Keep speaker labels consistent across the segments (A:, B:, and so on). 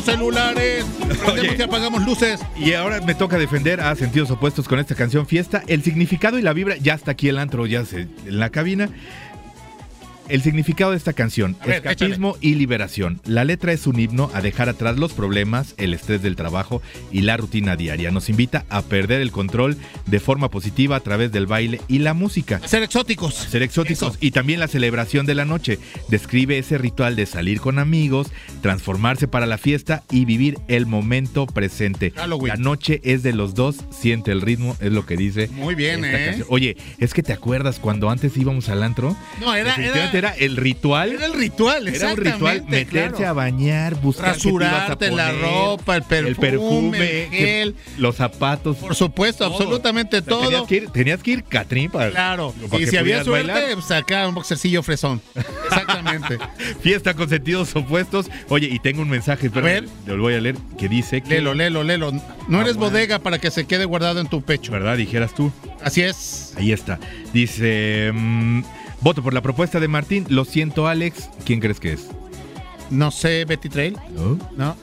A: celulares, prendemos y apagamos luces.
B: Y ahora me toca defender a Sentidos Opuestos con esta canción Fiesta. El significado y la vibra, ya está aquí el antro, en la cabina. El significado de esta canción, escapismo y liberación. La letra es un himno a dejar atrás los problemas, el estrés del trabajo y la rutina diaria. Nos invita a perder el control de forma positiva a través del baile y la música.
A: Ser exóticos.
B: Eso. Y también la celebración de la noche. Describe ese ritual de salir con amigos, transformarse para la fiesta y vivir el momento presente.
A: Halloween.
B: La noche es de los dos, siente el ritmo, es lo que dice.
A: Muy bien,
B: esta canción. Oye, es que te acuerdas cuando antes íbamos al antro.
A: No, era
B: el ritual.
A: Era el ritual,
B: era un ritual, meterse a bañar, buscar
A: rasurarte la ropa, el perfume, el gel,
B: los zapatos.
A: Por supuesto, todo. Absolutamente todo.
B: Tenías que ir Catrín para.
A: Claro. Y si había suerte, pues acá un boxercillo fresón. Exactamente.
B: Fiesta con sentidos opuestos. Oye, y tengo un mensaje, pero lo voy a leer, que dice que.
A: Léelo. No eres bodega para que se quede guardado en tu pecho.
B: ¿Verdad? Dijeras tú.
A: Así es.
B: Ahí está. Dice. Voto por la propuesta de Martín. Lo siento, Alex. ¿Quién crees que es?
A: No sé, Betty Trail. No,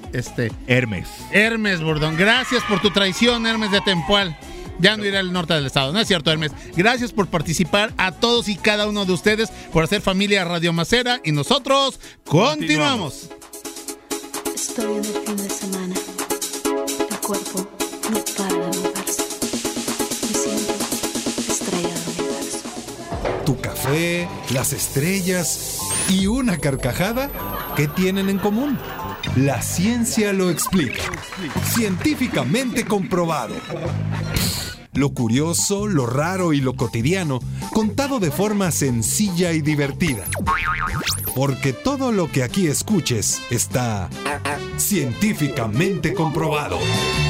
A: Hermes, Bordón. Gracias por tu traición, Hermes de Tempual. Ya no iré al norte del estado. No es cierto, Hermes. Gracias por participar, a todos y cada uno de ustedes, por hacer familia Radio Macera. Y nosotros continuamos.
C: Estoy en el fin de semana. El cuerpo no para de moverse. Me siento estrella del universo.
D: Tu café, las estrellas y una carcajada, ¿qué tienen en común? La ciencia lo explica. Científicamente comprobado. Lo curioso, lo raro y lo cotidiano, contado de forma sencilla y divertida. Porque todo lo que aquí escuches está científicamente comprobado.